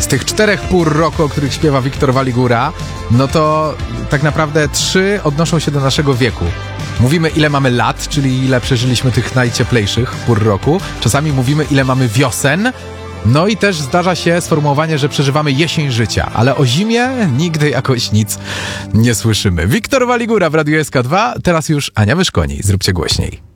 tych 4 pór roku, o których śpiewa Wiktor Waligura, no to tak naprawdę 3 odnoszą się do naszego wieku. Mówimy, ile mamy lat, czyli ile przeżyliśmy tych najcieplejszych pór roku. Czasami mówimy, ile mamy wiosen. No i też zdarza się sformułowanie, że przeżywamy jesień życia, ale o zimie nigdy jakoś nic nie słyszymy. Wiktor Waligura w Radiu SK2, teraz już Ania Wyszkoni. Zróbcie głośniej.